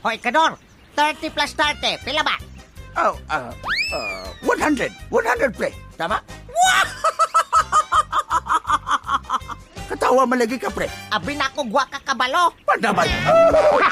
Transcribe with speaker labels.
Speaker 1: Hoy, Kador, 30 plus 30, pila ba?
Speaker 2: 100. 100, pre. Tama? Katawa malagi ka, pre.
Speaker 1: Abi na ko gwa ka kabalo.
Speaker 2: Pandaman.